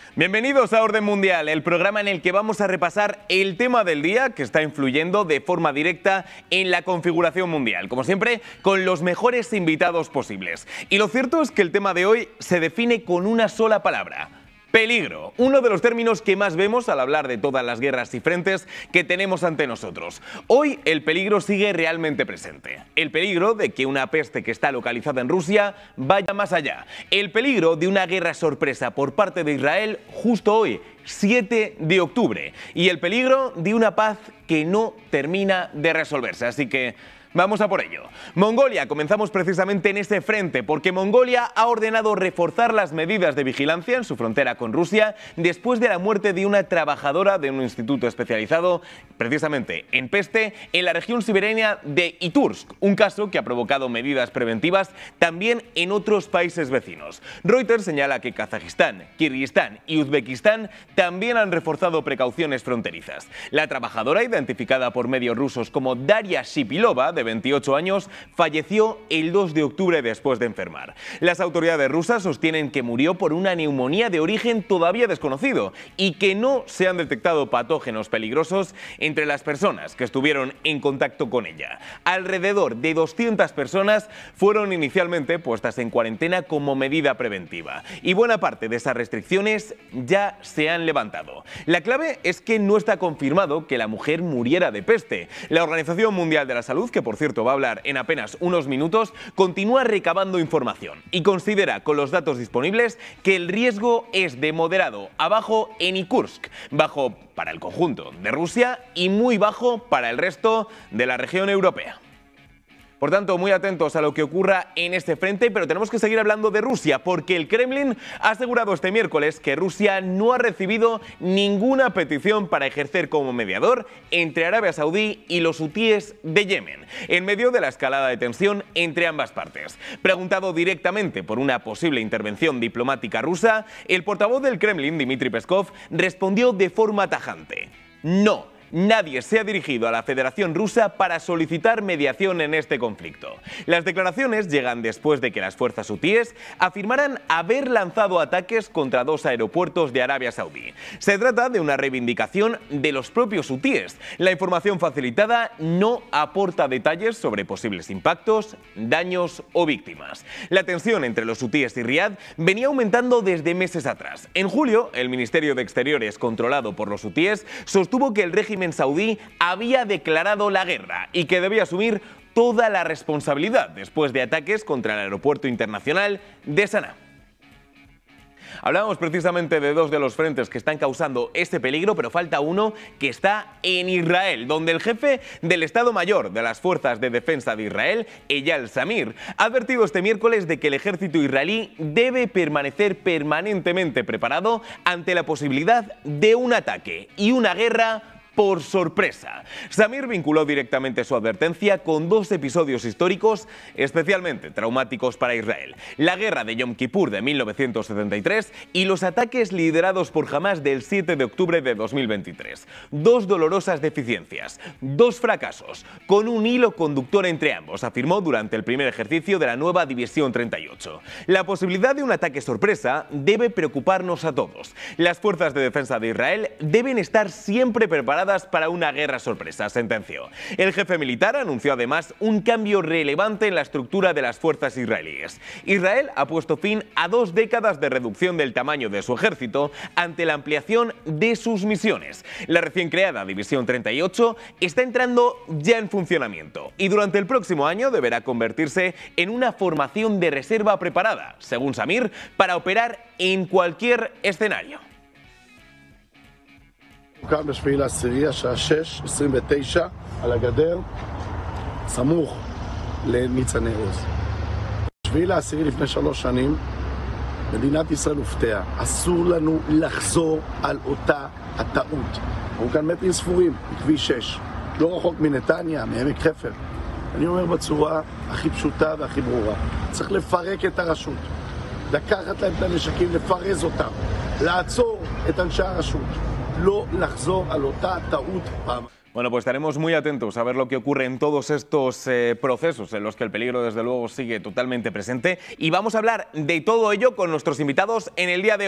Bienvenidos a Orden Mundial, el programa en el que vamos a repasar el tema del día que está influyendo de forma directa en la configuración mundial. Como siempre, con los mejores invitados posibles. Y lo cierto es que el tema de hoy se define con una sola palabra: peligro, uno de los términos que más vemos al hablar de todas las guerras y frentes que tenemos ante nosotros. Hoy el peligro sigue realmente presente. El peligro de que una peste que está localizada en Rusia vaya más allá. El peligro de una guerra sorpresa por parte de Israel justo hoy, 7 de octubre. Y el peligro de una paz que no termina de resolverse. Así que vamos a por ello. Mongolia, comenzamos precisamente en ese frente, porque Mongolia ha ordenado reforzar las medidas de vigilancia en su frontera con Rusia después de la muerte de una trabajadora de un instituto especializado precisamente en peste en la región siberiana de Irkutsk, un caso que ha provocado medidas preventivas también en otros países vecinos. Reuters señala que Kazajistán, Kirguistán y Uzbekistán también han reforzado precauciones fronterizas. La trabajadora, identificada por medios rusos como Daria Shipilova, de 28 años, falleció el 2 de octubre después de enfermar. Las autoridades rusas sostienen que murió por una neumonía de origen todavía desconocido y que no se han detectado patógenos peligrosos entre las personas que estuvieron en contacto con ella. Alrededor de 200 personas fueron inicialmente puestas en cuarentena como medida preventiva y buena parte de esas restricciones ya se han levantado. La clave es que no está confirmado que la mujer muriera de peste. La Organización Mundial de la Salud, que por cierto va a hablar en apenas unos minutos, continúa recabando información y considera con los datos disponibles que el riesgo es de moderado a bajo en Irkutsk, bajo para el conjunto de Rusia y muy bajo para el resto de la región europea. Por tanto, muy atentos a lo que ocurra en este frente, pero tenemos que seguir hablando de Rusia, porque el Kremlin ha asegurado este miércoles que Rusia no ha recibido ninguna petición para ejercer como mediador entre Arabia Saudí y los hutíes de Yemen, en medio de la escalada de tensión entre ambas partes. Preguntado directamente por una posible intervención diplomática rusa, el portavoz del Kremlin, Dmitry Peskov, respondió de forma tajante: no. Nadie se ha dirigido a la Federación Rusa para solicitar mediación en este conflicto. Las declaraciones llegan después de que las fuerzas hutíes afirmaran haber lanzado ataques contra 2 aeropuertos de Arabia Saudí. Se trata de una reivindicación de los propios hutíes. La información facilitada no aporta detalles sobre posibles impactos, daños o víctimas. La tensión entre los hutíes y Riad venía aumentando desde meses atrás. En julio, el Ministerio de Exteriores, controlado por los hutíes, sostuvo que el régimen saudí había declarado la guerra y que debía asumir toda la responsabilidad después de ataques contra el aeropuerto internacional de Saná. Hablábamos precisamente de 2 de los frentes que están causando este peligro, pero falta uno que está en Israel, donde el jefe del Estado Mayor de las Fuerzas de Defensa de Israel, Eyal Zamir, ha advertido este miércoles de que el ejército israelí debe permanecer permanentemente preparado ante la posibilidad de un ataque y una guerra por sorpresa. Zamir vinculó directamente su advertencia con 2 episodios históricos especialmente traumáticos para Israel: la guerra de Yom Kippur de 1973 y los ataques liderados por Hamás del 7 de octubre de 2023. 2 dolorosas deficiencias, 2 fracasos, con un hilo conductor entre ambos, afirmó durante el primer ejercicio de la nueva División 38. La posibilidad de un ataque sorpresa debe preocuparnos a todos. Las fuerzas de defensa de Israel deben estar siempre preparadas para una guerra sorpresa, sentenció. El jefe militar anunció además un cambio relevante en la estructura de las fuerzas israelíes. Israel ha puesto fin a 2 décadas de reducción del tamaño de su ejército ante la ampliación de sus misiones. La recién creada División 38 está entrando ya en funcionamiento y durante el próximo año deberá convertirse en una formación de reserva preparada, según Zamir, para operar en cualquier escenario. הוקם ב7 באוקטובר, השעה 6:29, על הגדר, סמוך לניצני עוז. ב7 באוקטובר לפני 3 שנים, מדינת ישראל הופתעה. אסור לנו לחזור על אותה הטעות. אנחנו כאן מטרים ספורים, בכביש 6, לא רחוק מנתניה, מעמק חפר. אני אומר בצורה הכי פשוטה והכי ברורה, צריך לפרק את הרשות, לקחת להם את הנשקים, לפרז אותם, לעצור את אנשי הרשות. Bueno, pues estaremos muy atentos a ver lo que ocurre en todos estos procesos en los que el peligro desde luego sigue totalmente presente y vamos a hablar de todo ello con nuestros invitados en el día de hoy.